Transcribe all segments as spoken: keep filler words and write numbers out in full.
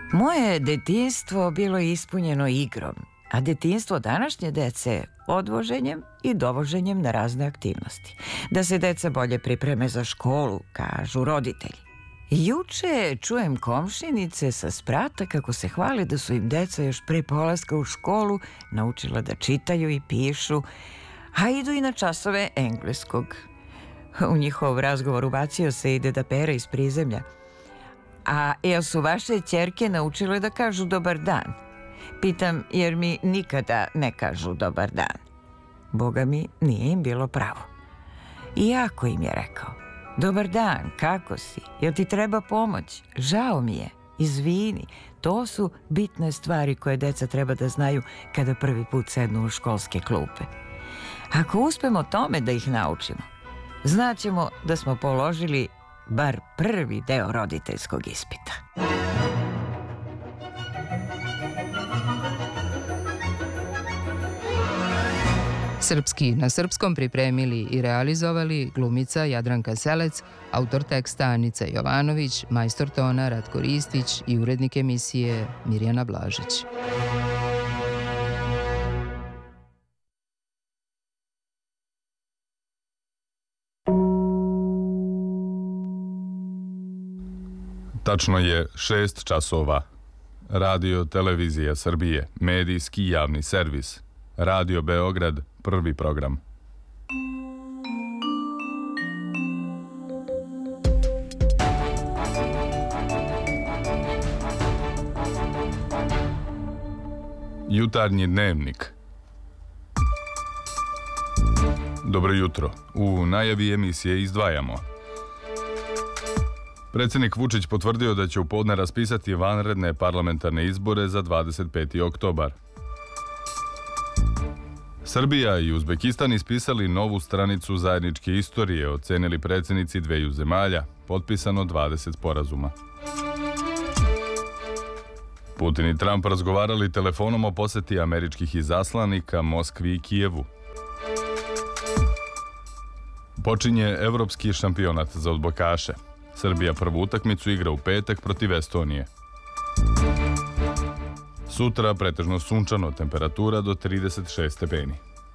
Moje detinjstvo bilo je ispunjeno igrom, a detinjstvo današnje dece odvoženjem i dovoženjem na razne aktivnosti. Da se deca bolje pripreme za školu, kažu roditelji. Juče čujem komšinice sa sprata kako se hvale da su im deca još pre polaska u školu naučila da čitaju i pišu, a idu i na časove engleskog. U njihov razgovor ubacio se i deda Pera iz prizemlja. A jel su vaše ćerke naučile da kažu dobar dan? Pitam jer mi nikada ne kažu dobar dan. Boga mi, nije im bilo pravo. Iako im je rekao: dobar dan, kako si? Jel ti treba pomoć? Žao mi je, izvini. To su bitne stvari koje deca treba da znaju kada prvi put sednu u školske klupe. Ako uspemo tome da ih naučimo, znaćemo da smo položili bar prvi deo roditeljskog ispita. Srpski na srpskom pripremili i realizovali glumica Jadranka Selec, autor teksta Anica Jovanović, majstor tona Ratko Ristić i urednik emisije Mirjana Blažić. Tačno je šest časova. Radio Televizija Srbije, medijski javni servis. Radio Beograd, prvi program. Jutarnji dnevnik. Dobro jutro. U najavi emisije izdvajamo: predsjednik Vučić potvrdio da će u podne raspisati vanredne parlamentarne izbore za dvadeset peti oktobar. Srbija i Uzbekistan ispisali novu stranicu zajedničke istorije, ocenili predsjednici dveju zemalja, potpisano dvadeset sporazuma. Putin i Trump razgovarali telefonom o poseti američkih izaslanika Moskvi i Kijevu. Počinje evropski šampionat za odbojkaše. Srbija prvu utakmicu igra u petak protiv Estonije. Sutra pretežno sunčano, temperatura do trideset šest stepeni.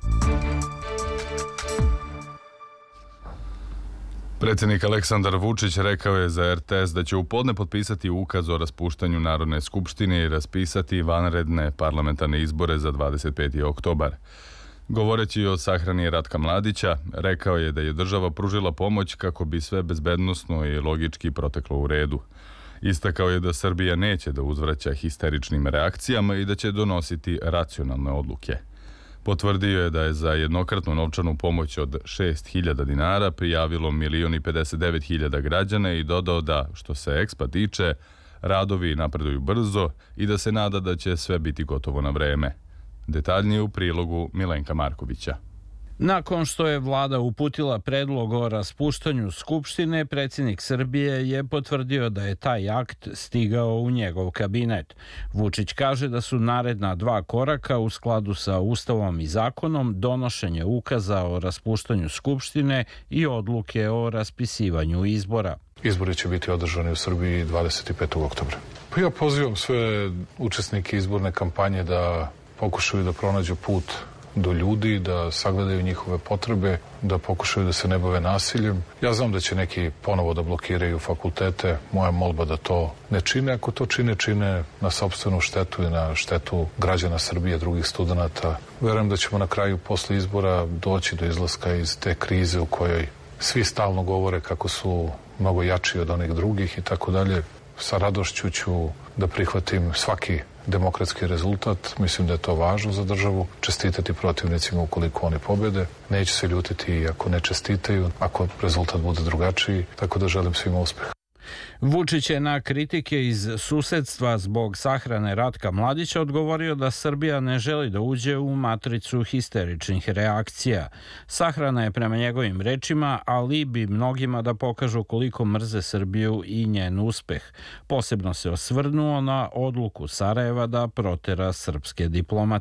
Predsjednik Aleksandar Vučić rekao je za er te es da će u podne potpisati ukaz o raspuštanju Narodne skupštine i raspisati vanredne parlamentarne izbore za dvadeset peti oktobar. Govoreći o sahrani Ratka Mladića, rekao je da je država pružila pomoć kako bi sve bezbednosno i logički proteklo u redu. Istakao je da Srbija neće da uzvraća histeričnim reakcijama i da će donositi racionalne odluke. Potvrdio je da je za jednokratnu novčanu pomoć od šest hiljada dinara prijavilo milion i pedeset devet hiljada građana i dodao da, što se ekspa tiče, radovi napreduju brzo i da se nada da će sve biti gotovo na vreme. Detaljnije u prilogu Milenka Markovića. Nakon što je vlada uputila predlog o raspuštanju Skupštine, predsjednik Srbije je potvrdio da je taj akt stigao u njegov kabinet. Vučić kaže da su naredna dva koraka u skladu sa Ustavom i zakonom donošenje ukaza o raspuštanju Skupštine i odluke o raspisivanju izbora. Izbori će biti održani u Srbiji dvadeset petog oktobra. Pa ja pozivam sve učesnike izborne kampanje da pokušaju da pronađu put do ljudi, da sagledaju njihove potrebe, da pokušaju da se ne bave nasiljem. Ja znam da će neki ponovo da blokiraju fakultete. Moja molba da to ne čine. Ako to čine, čine na sopstvenu štetu i na štetu građana Srbije, drugih studenata. Verujem da ćemo na kraju posle izbora doći do izlaska iz te krize u kojoj svi stalno govore kako su mnogo jači od onih drugih i tako dalje. Sa radošću ću da prihvatim svaki demokratski rezultat. Mislim da je to važno za državu. Čestitati protivnicima ukoliko oni pobede. Neću se ljutiti ako ne čestitaju, ako rezultat bude drugačiji. Tako da želim svima uspeh. Vučić je na kritike iz susedstva zbog sahrane Ratka Mladića odgovorio da Srbija ne želi da uđe u matricu histeričnih reakcija. Sahrana je prema njegovim rečima alibi mnogima da pokažu koliko mrze Srbiju i njen uspeh. Posebno se osvrnuo na odluku Sarajeva da protera srpske diplomate.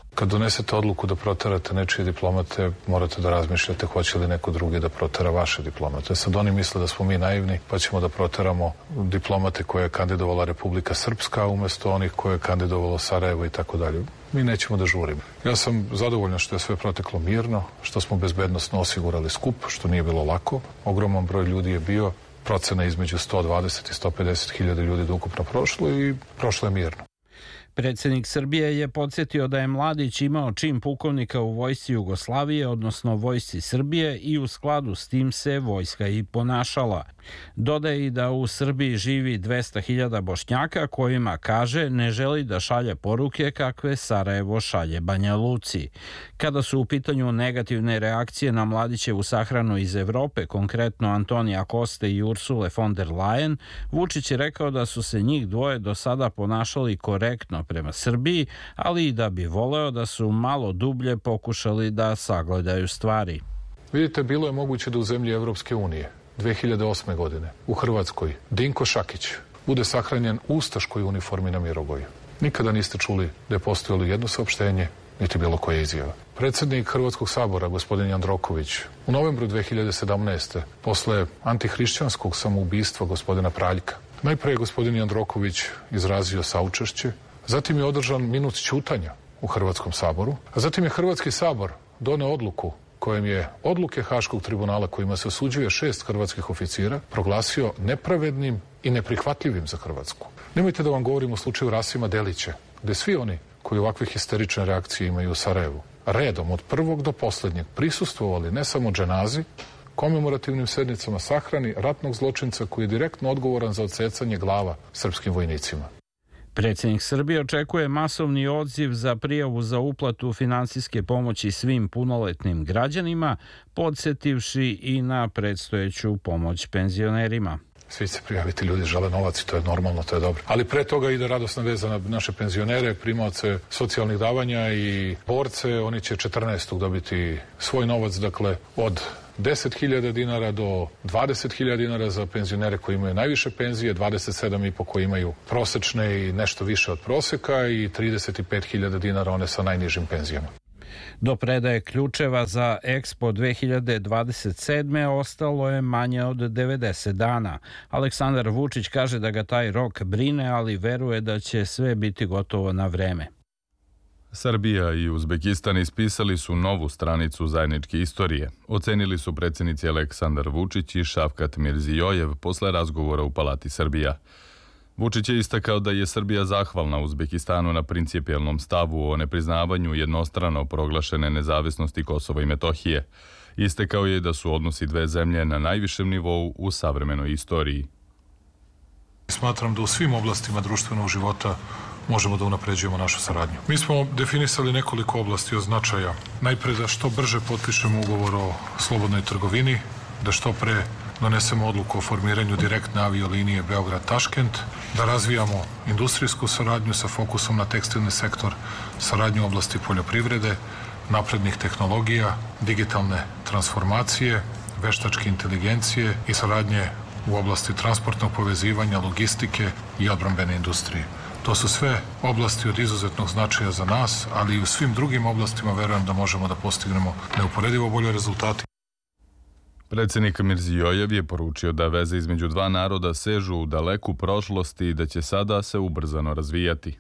Kad donesete odluku da proterate nečije diplomate, morate da razmišljate hoće li neko drugi da protera vaše diplomate. Sad oni misle da smo mi naivni, pa ćemo da proteramo diplomate koje je kandidovala Republika Srpska umesto onih koje je kandidovalo Sarajevo i tako dalje. Mi nećemo da žurimo. Ja sam zadovoljan što je sve proteklo mirno, što smo bezbednosno osigurali skup, što nije bilo lako. Ogroman broj ljudi je bio, procena između sto dvadeset i sto pedeset hiljada ljudi da ukupno prošlo i prošlo je mirno. Predsjednik Srbije je podsjetio da je Mladić imao čin pukovnika u vojsci Jugoslavije, odnosno vojsci Srbije, i u skladu s tim se vojska i ponašala. Dodaje i da u Srbiji živi dvesta hiljada Bošnjaka kojima, kaže, ne želi da šalje poruke kakve Sarajevo šalje Banja Luci. Kada su u pitanju negativne reakcije na Mladićevu sahranu iz Evrope, konkretno Antonija Koste i Ursule von der Leyen, Vučić je rekao da su se njih dvoje do sada ponašali korektno prema Srbiji, ali i da bi voleo da su malo dublje pokušali da sagledaju stvari. Vidite, bilo je moguće da u zemlji Evropske unije dve hiljade osme. godine u Hrvatskoj Dinko Šakić bude sahranjen u ustaškoj uniformi na Mirogoju. Nikada niste čuli da je postojalo jedno saopštenje, niti bilo koja izjava. Predsjednik Hrvatskog sabora, gospodin Jandroković, u novembru dve hiljade sedamnaeste. posle antihrišćanskog samoubistva gospodina Praljka, najpre je gospodin Jandroković izrazio saučešće, zatim je održan minut ćutanja u Hrvatskom saboru, a zatim je Hrvatski sabor doneo odluku kojem je odluke Haškog tribunala kojima se osuđuje šest hrvatskih oficira proglasio nepravednim i neprihvatljivim za Hrvatsku. Nemojte da vam govorim o slučaju Rasima Delića, gde svi oni koji ovakve histerične reakcije imaju u Sarajevu, redom od prvog do poslednjeg prisustvovali ne samo dženazi, komemorativnim sednicama sahrani ratnog zločinca koji je direktno odgovoran za odsecanje glava srpskim vojnicima. Predsjednik Srbije očekuje masovni odziv za prijavu za uplatu finansijske pomoći svim punoletnim građanima, podsjetivši i na predstojeću pomoć penzionerima. Svi se prijaviti, ljudi žele novac i to je normalno, to je dobro. Ali pre toga ide radosna veza na naše penzionere, primaoce socijalnih davanja i borce. Oni će četrnaestog dobiti svoj novac, dakle od deset hiljada dinara do dvadeset hiljada dinara za penzionere koji imaju najviše penzije, dvadeset sedam i po koji imaju prosečne i nešto više od proseka i trideset pet hiljada dinara one sa najnižim penzijama. Do predaje ključeva za Expo dve hiljade dvadeset sedme. ostalo je manje od devedeset dana. Aleksandar Vučić kaže da ga taj rok brine, ali veruje da će sve biti gotovo na vreme. Srbija i Uzbekistan ispisali su novu stranicu zajedničke istorije. Ocenili su predsjednici Aleksandar Vučić i Šavkat Mirzijojev posle razgovora u Palati Srbija. Vučić je istakao da je Srbija zahvalna Uzbekistanu na principijelnom stavu o nepriznavanju jednostrano proglašene nezavisnosti Kosova i Metohije. Istakao je da su odnosi dve zemlje na najvišem nivou u savremenoj istoriji. Smatram da u svim oblastima društvenog života možemo da unapređujemo našu saradnju. Mi smo definisali nekoliko oblasti od značaja. Najpre da što brže potpišemo ugovor o slobodnoj trgovini, da što pre donesemo odluku o formiranju direktne aviolinije Beograd-Taškent, da razvijamo industrijsku saradnju sa fokusom na tekstilni sektor, saradnju u oblasti poljoprivrede, naprednih tehnologija, digitalne transformacije, veštačke inteligencije i saradnje u oblasti transportnog povezivanja, logistike i odbrambene industrije. To su sve oblasti od izuzetnog značaja za nas, ali i u svim drugim oblastima verujem da možemo da postignemo neuporedivo bolje rezultate. Predsjednik Mirzijojev je poručio da veze između dva naroda sežu u daleku prošlost i da će sada se ubrzano razvijati.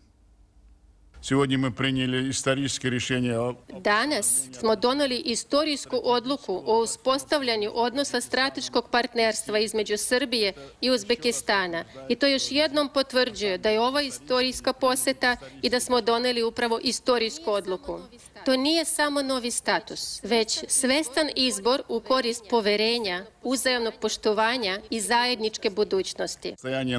Danas smo doneli istorijsku odluku o uspostavljanju odnosa strateškog partnerstva između Srbije i Uzbekistana i to još jednom potvrđuje da je ova istorijska poseta i da smo doneli upravo istorijsku odluku. To nije samo novi status, već svestan izbor u korist poverenja, uzajamnog poštovanja i zajedničke budućnosti.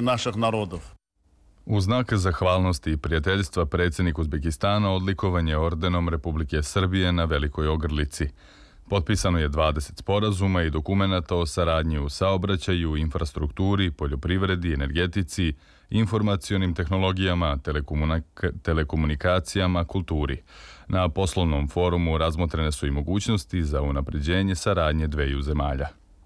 U znak zahvalnosti i prijateljstva predsjednik Uzbekistana odlikovan je ordenom Republike Srbije na Velikoj Ogrlici. Potpisano je dvadeset sporazuma i dokumenata o saradnji u saobraćaju, infrastrukturi, poljoprivredi, energetici, informacionim tehnologijama, telekomunika- telekomunikacijama, kulturi. Na poslovnom forumu razmotrene su i mogućnosti za unapređenje saradnje dveju zemalja.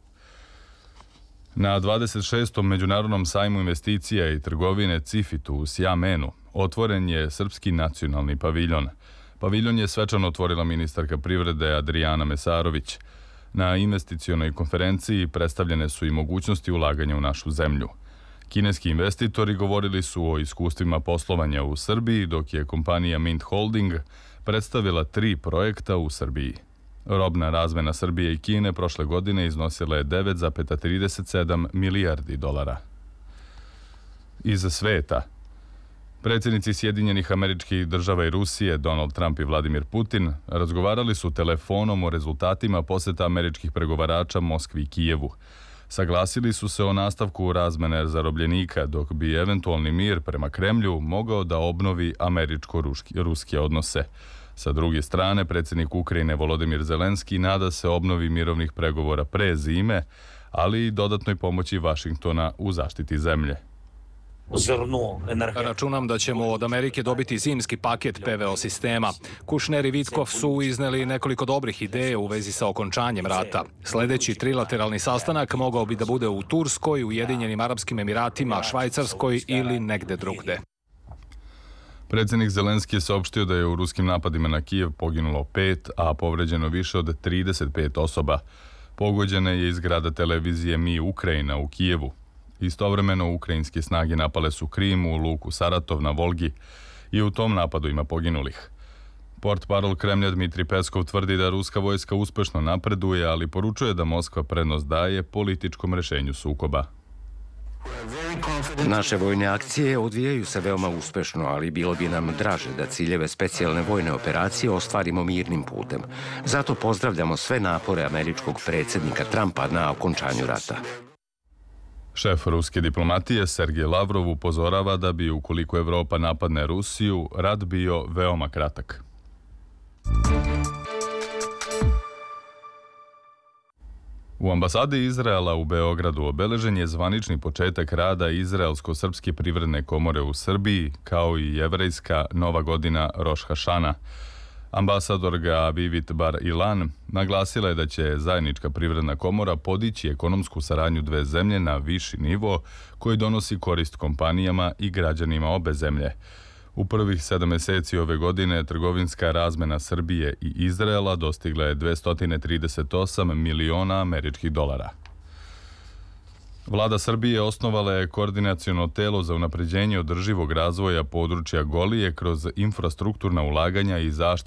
Na dvadeset šestom Međunarodnom sajmu investicija i trgovine Cifitu u Sjamenu otvoren je Srpski nacionalni paviljon. Paviljon je svečano otvorila ministarka privrede Adrijana Mesarović. Na investicionoj konferenciji predstavljene su i mogućnosti ulaganja u našu zemlju. Kineski investitori govorili su o iskustvima poslovanja u Srbiji, dok je kompanija Mint Holding predstavila tri projekta u Srbiji. Robna razmena Srbije i Kine prošle godine iznosila je devet zarez trideset sedam milijardi dolara. Iz sveta. Predsjednici Sjedinjenih Američkih Država i Rusije, Donald Trump i Vladimir Putin, razgovarali su telefonom o rezultatima posjeta američkih pregovarača Moskvi i Kijevu. Saglasili su se o nastavku razmene zarobljenika, dok bi eventualni mir prema Kremlju mogao da obnovi američko-ruske odnose. Sa druge strane, predsjednik Ukrajine Volodimir Zelenski nada se obnovi mirovnih pregovora pre zime, ali i dodatnoj pomoći Vašingtona u zaštiti zemlje. Računam da ćemo od Amerike dobiti zimski paket P V O sistema. Kušner i Vitkov su izneli nekoliko dobrih ideja u vezi sa okončanjem rata. Sljedeći trilateralni sastanak mogao bi da bude u Turskoj, Ujedinjenim Arapskim Emiratima, Švajcarskoj ili negde drugde. Predsjednik Zelenski je saopštio da je u ruskim napadima na Kijev poginulo pet, a povređeno više od trideset pet osoba. Pogođena je i zgrada televizije Mi Ukrajina u Kijevu. Istovremeno, ukrajinske snage napale su Krim u luku Saratov na Volgi i u tom napadu ima poginulih. Portparol Kremlja Dmitrij Peskov tvrdi da ruska vojska uspešno napreduje, ali poručuje da Moskva prednost daje političkom rešenju sukoba. Naše vojne akcije odvijaju se veoma uspešno, ali bilo bi nam draže da ciljeve specijalne vojne operacije ostvarimo mirnim putem. Zato pozdravljamo sve napore američkog predsjednika Trumpa na okončanju rata. Šef ruske diplomatije Sergej Lavrov upozorava da bi, ukoliko Evropa napadne Rusiju, rat bio veoma kratak. U ambasadi Izraela u Beogradu obeležen je zvanični početak rada Izraelsko-srpske privredne komore u Srbiji, kao i jevrejska Nova godina Roš Hašana. Ambasadorka Vivit Bar Ilan naglasila je da će zajednička privredna komora podići ekonomsku saradnju dve zemlje na viši nivo koji donosi korist kompanijama i građanima obe zemlje. U prvih sedam meseci ove godine trgovinska razmena Srbije i Izraela dostigla je dvesta trideset osam miliona američkih dolara. Vlada Srbije osnovala je koordinaciono telo za unapređenje održivog razvoja područja Golije kroz infrastrukturna ulaganja i zaštitu